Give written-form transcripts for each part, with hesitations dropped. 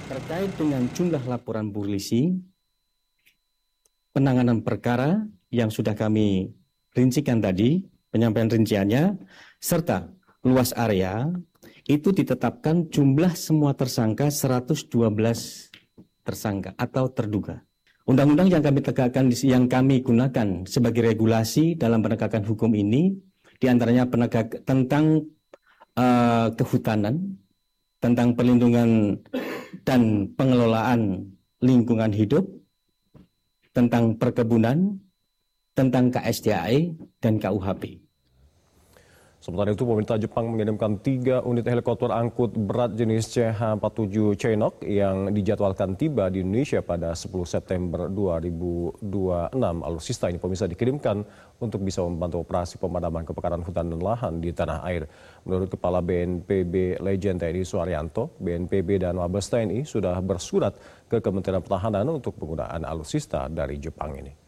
Terkait dengan jumlah laporan polisi, penanganan perkara yang sudah kami rincikan tadi, penyampaian rinciannya, serta luas area, itu ditetapkan jumlah semua tersangka 112 tersangka atau terduga. Undang-undang yang kami tegakkan, yang kami gunakan sebagai regulasi dalam penegakan hukum ini, diantaranya tentang kehutanan, tentang perlindungan dan pengelolaan lingkungan hidup, tentang perkebunan, tentang KSDAE, dan KUHP. Sementara itu, pemerintah Jepang mengirimkan 3 unit helikopter angkut berat jenis CH-47 Chinook yang dijadwalkan tiba di Indonesia pada 10 September 2026. Alutsista ini pemirsa dikirimkan untuk bisa membantu operasi pemadaman kebakaran hutan dan lahan di tanah air. Menurut Kepala BNPB Legend TNI Suharyanto, BNPB dan Mabes TNI sudah bersurat ke Kementerian Pertahanan untuk penggunaan alutsista dari Jepang ini.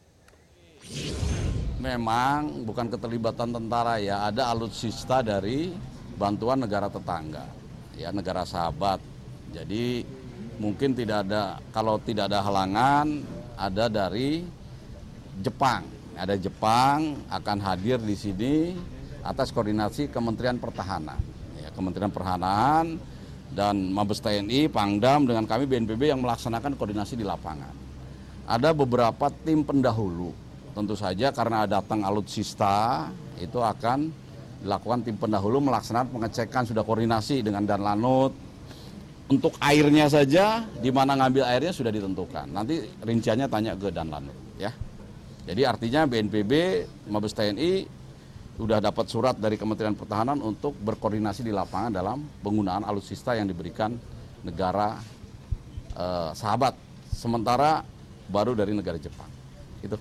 Memang bukan keterlibatan tentara ya, ada alutsista dari bantuan negara tetangga, ya negara sahabat. Jadi mungkin kalau tidak ada halangan, ada dari Jepang. Ada Jepang akan hadir di sini atas koordinasi Kementerian Pertahanan. Ya, Kementerian Pertahanan dan Mabes TNI, Pangdam dengan kami BNPB yang melaksanakan koordinasi di lapangan. Ada beberapa tim pendahulu. Tentu saja karena datang alutsista itu akan dilakukan tim pendahulu melaksanakan pengecekan, sudah koordinasi dengan Danlanut. Untuk airnya saja, di mana ngambil airnya sudah ditentukan. Nanti rinciannya tanya ke Danlanut ya. Jadi artinya BNPB, Mabes TNI sudah dapat surat dari Kementerian Pertahanan untuk berkoordinasi di lapangan dalam penggunaan alutsista yang diberikan negara sahabat. Sementara baru dari negara Jepang. Itu.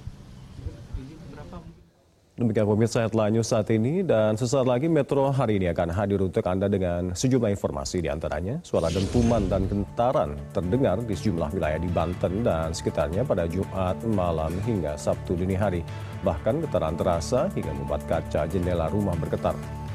Demikian pemirsa Headline News saat ini, dan sesaat lagi Metro hari ini akan hadir untuk Anda dengan sejumlah informasi, diantaranya suara dentuman dan gentaran terdengar di sejumlah wilayah di Banten dan sekitarnya pada Jumat malam hingga Sabtu dini hari. Bahkan getaran terasa hingga membuat kaca jendela rumah bergetar.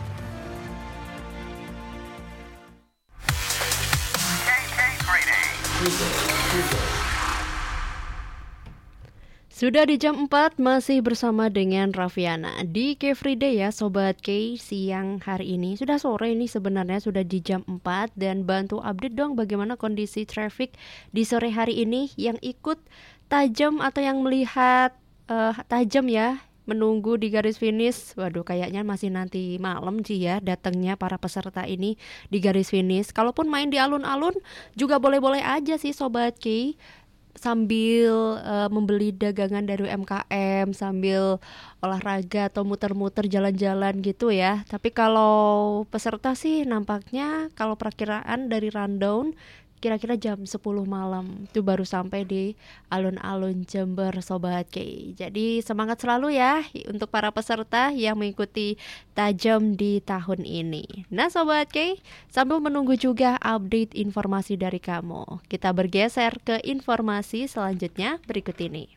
Sudah di jam 4 masih bersama dengan Raffiana di K Free Day ya Sobat K siang hari ini. Sudah sore ini sebenarnya, sudah di jam 4, dan bantu update dong bagaimana kondisi traffic di sore hari ini yang ikut tajam atau yang melihat tajam ya, menunggu di garis finish. Waduh, kayaknya masih nanti malam sih ya datangnya para peserta ini di garis finish. Kalaupun main di alun-alun juga boleh-boleh aja sih Sobat K, sambil membeli dagangan dari UMKM, sambil olahraga atau muter-muter jalan-jalan gitu ya. Tapi kalau peserta sih nampaknya kalau perkiraan dari rundown kira-kira jam 10 malam itu baru sampai di alun-alun Jember Sobat K. Jadi semangat selalu ya untuk para peserta yang mengikuti Tajam di tahun ini. Nah Sobat K, sambil menunggu juga update informasi dari kamu, kita bergeser ke informasi selanjutnya berikut ini.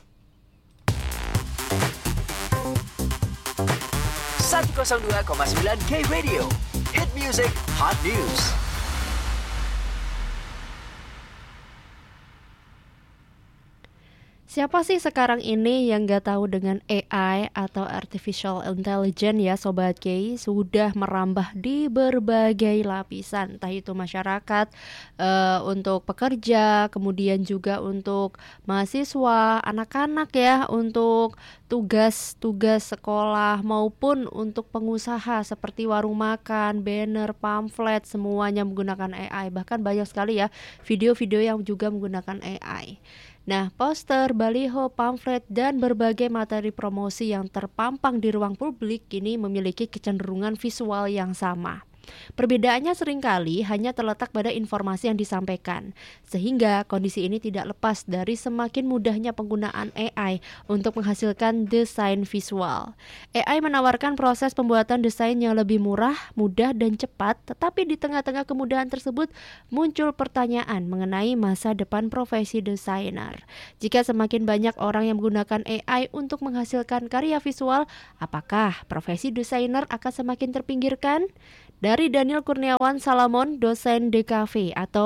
102,9 K Radio, Hit Music Hot News. Siapa sih sekarang ini yang gak tahu dengan AI atau Artificial Intelligence ya Sobat K? Sudah merambah di berbagai lapisan, entah itu masyarakat, untuk pekerja, kemudian juga untuk mahasiswa, anak-anak ya, untuk tugas-tugas sekolah, maupun untuk pengusaha seperti warung makan, banner, pamflet, semuanya menggunakan AI. Bahkan banyak sekali ya video-video yang juga menggunakan AI. Nah, poster, baliho, pamflet, dan berbagai materi promosi yang terpampang di ruang publik kini memiliki kecenderungan visual yang sama. Perbedaannya seringkali hanya terletak pada informasi yang disampaikan, sehingga kondisi ini tidak lepas dari semakin mudahnya penggunaan AI untuk menghasilkan desain visual. AI menawarkan proses pembuatan desain yang lebih murah, mudah, dan cepat, tetapi di tengah-tengah kemudahan tersebut muncul pertanyaan mengenai masa depan profesi desainer. Jika semakin banyak orang yang menggunakan AI untuk menghasilkan karya visual, apakah profesi desainer akan semakin terpinggirkan? Dari Daniel Kurniawan Salamon, dosen DKV atau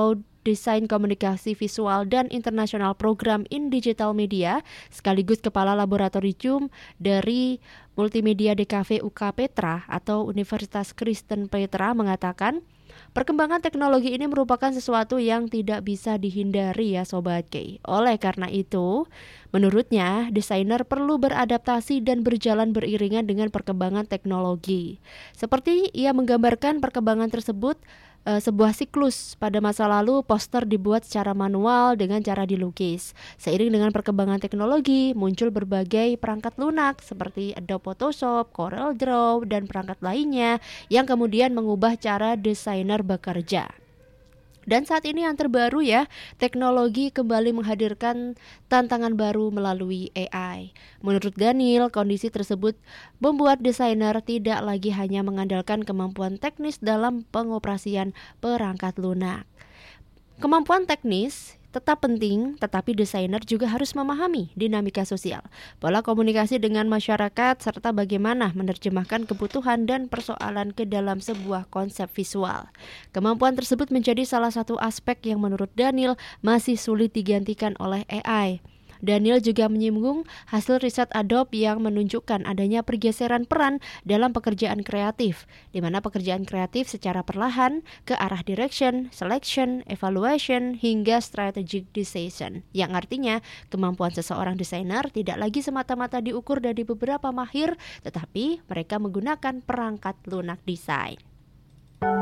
Desain Komunikasi Visual dan Internasional Program in Digital Media, sekaligus Kepala Laboratorium dari Multimedia DKV UK Petra atau Universitas Kristen Petra mengatakan, perkembangan teknologi ini merupakan sesuatu yang tidak bisa dihindari ya Sobat K. Oleh karena itu, menurutnya desainer perlu beradaptasi dan berjalan beriringan dengan perkembangan teknologi. Seperti ia menggambarkan perkembangan tersebut, sebuah siklus. Pada masa lalu, poster dibuat secara manual dengan cara dilukis. Seiring dengan perkembangan teknologi, muncul berbagai perangkat lunak seperti Adobe Photoshop, Corel Draw, dan perangkat lainnya yang kemudian mengubah cara desainer bekerja. Dan saat ini yang terbaru ya, teknologi kembali menghadirkan tantangan baru melalui AI. Menurut Daniel, kondisi tersebut membuat desainer tidak lagi hanya mengandalkan kemampuan teknis dalam pengoperasian perangkat lunak. Kemampuan teknis tetap penting, tetapi desainer juga harus memahami dinamika sosial, pola komunikasi dengan masyarakat, serta bagaimana menerjemahkan kebutuhan dan persoalan ke dalam sebuah konsep visual. Kemampuan tersebut menjadi salah satu aspek yang menurut Daniel masih sulit digantikan oleh AI. Daniel juga menyinggung hasil riset Adobe yang menunjukkan adanya pergeseran peran dalam pekerjaan kreatif, di mana pekerjaan kreatif secara perlahan ke arah direction, selection, evaluation, hingga strategic decision, yang artinya kemampuan seseorang desainer tidak lagi semata-mata diukur dari beberapa mahir, tetapi mereka menggunakan perangkat lunak desain.